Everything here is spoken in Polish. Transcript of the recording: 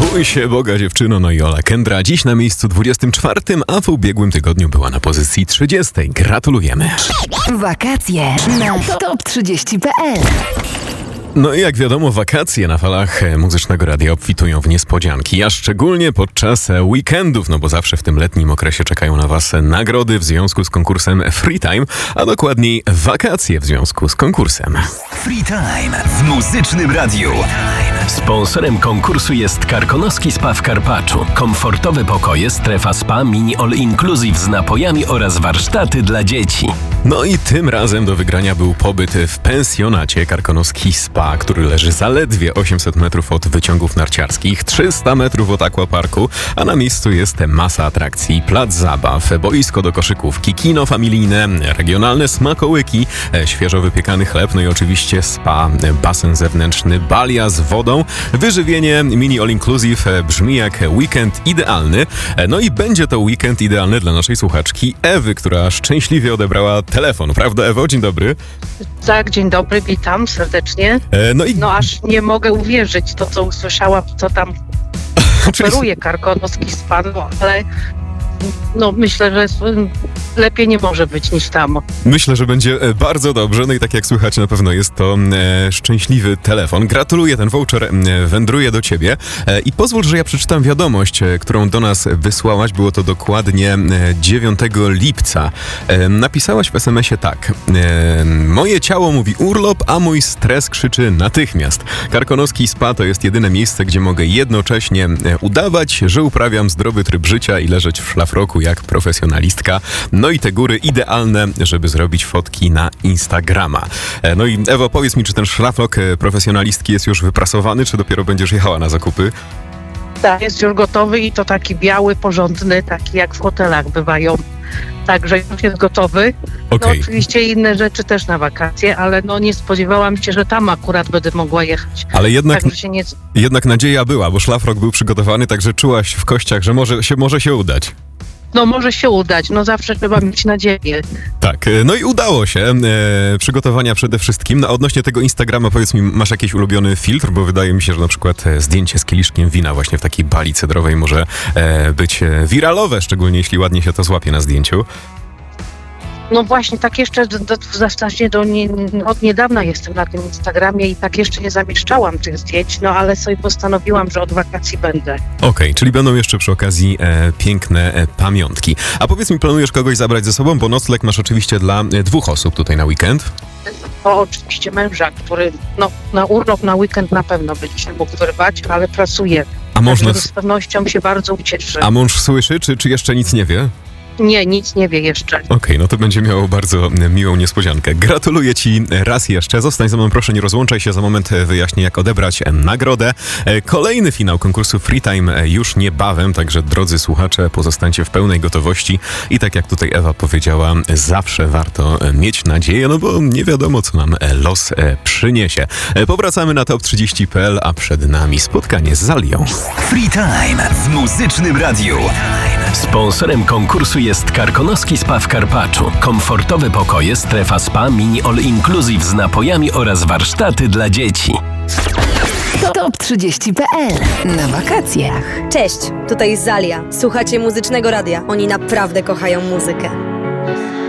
Bój się Boga, dziewczyno, no i Ola Kendra. Dziś na miejscu 24, a w ubiegłym tygodniu była na pozycji 30. Gratulujemy. Wakacje na top30.pl. No i jak wiadomo, wakacje na falach Muzycznego Radia obfitują w niespodzianki, a szczególnie podczas weekendów, no bo zawsze w tym letnim okresie czekają na was nagrody w związku z konkursem Free Time, a dokładniej wakacje w związku z konkursem. Free Time w Muzycznym Radiu. Sponsorem konkursu jest Karkonoski Spa w Karpaczu. Komfortowe pokoje, strefa spa, mini all inclusive z napojami oraz warsztaty dla dzieci. No i tym razem do wygrania był pobyt w pensjonacie Karkonoski Spa, który leży zaledwie 800 metrów od wyciągów narciarskich, 300 metrów od aquaparku, a na miejscu jest masa atrakcji, plac zabaw, boisko do koszykówki, kino familijne, regionalne smakołyki, świeżo wypiekany chleb, no i oczywiście spa, basen zewnętrzny, balia z wodą, wyżywienie mini all inclusive brzmi jak weekend idealny. No i będzie to weekend idealny dla naszej słuchaczki Ewy, która szczęśliwie odebrała telefon, prawda Ewo? Dzień dobry. Tak, dzień dobry, witam serdecznie. No aż nie mogę uwierzyć to, co usłyszałam, co tam oferuje Karkonoski Spa, no ale no myślę, że lepiej nie może być niż tam. Myślę, że będzie bardzo dobrze, no i tak jak słychać, na pewno jest to szczęśliwy telefon. Gratuluję, ten voucher wędruje do ciebie i pozwól, że ja przeczytam wiadomość, którą do nas wysłałaś, było to dokładnie 9 lipca. Napisałaś w SMS-ie tak: moje ciało mówi urlop, a mój stres krzyczy natychmiast. Karkonoski Spa to jest jedyne miejsce, gdzie mogę jednocześnie udawać, że uprawiam zdrowy tryb życia i leżeć w szlafroku jak profesjonalistka. No i te góry idealne, żeby zrobić fotki na Instagrama. No i Ewo, powiedz mi, czy ten szlafrok profesjonalistki jest już wyprasowany, czy dopiero będziesz jechała na zakupy? Tak, jest już gotowy i to taki biały, porządny, taki jak w hotelach bywają. Także już jest gotowy. Okay. No oczywiście inne rzeczy też na wakacje, ale no nie spodziewałam się, że tam akurat będę mogła jechać. Ale jednak, także jednak nadzieja była, bo szlafrok był przygotowany, także czułaś w kościach, że może się udać. No może się udać, no zawsze trzeba mieć nadzieję. Tak, no i udało się. Przygotowania przede wszystkim. No odnośnie tego Instagrama, powiedz mi, masz jakiś ulubiony filtr? Bo wydaje mi się, że na przykład zdjęcie z kieliszkiem wina właśnie w takiej bali cedrowej może być wiralowe, szczególnie jeśli ładnie się to złapie na zdjęciu. No właśnie, tak jeszcze w zasadzie od niedawna jestem na tym Instagramie i tak jeszcze nie zamieszczałam tych zdjęć, no ale sobie postanowiłam, że od wakacji będę. Okej, czyli będą jeszcze przy okazji piękne pamiątki. A powiedz mi, planujesz kogoś zabrać ze sobą, bo nocleg masz oczywiście dla 2 osób tutaj na weekend? To oczywiście męża, który na urlop, na weekend na pewno będzie się mógł wyrwać, ale pracuje. A mąż z pewnością się bardzo ucieszy. A mąż słyszy, czy jeszcze nic nie wie? Nie, nic nie wie jeszcze. Okej, no to będzie miało bardzo miłą niespodziankę. Gratuluję ci raz jeszcze. Zostań ze mną, proszę, nie rozłączaj się. Za moment wyjaśnię, jak odebrać nagrodę. Kolejny finał konkursu Free Time już niebawem, także drodzy słuchacze, pozostańcie w pełnej gotowości. I tak jak tutaj Ewa powiedziała, zawsze warto mieć nadzieję, no bo nie wiadomo, co nam los przyniesie. Powracamy na top30.pl, a przed nami spotkanie z Zalią. Free Time w Muzycznym Radiu. Sponsorem konkursu jest Karkonoski Spa w Karpaczu. Komfortowe pokoje, strefa spa, mini all inclusive z napojami oraz warsztaty dla dzieci. Top30.pl. Na wakacjach. Cześć, tutaj Zalia. Słuchacie Muzycznego Radia. Oni naprawdę kochają muzykę.